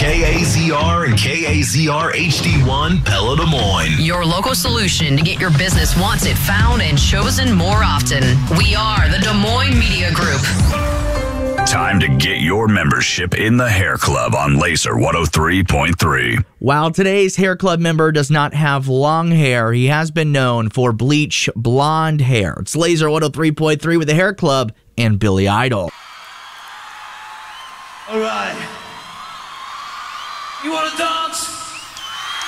KAZR and KAZR HD1 Pella Des Moines. Your local solution to get your business wanted, found, and chosen more often. We are the Des Moines Media Group. Time to get your membership in the Hair Club on Laser 103.3. While today's Hair Club member does not have long hair, he has been known for bleach blonde hair. It's Laser 103.3 with the Hair Club and Billy Idol. All right. You want to dance?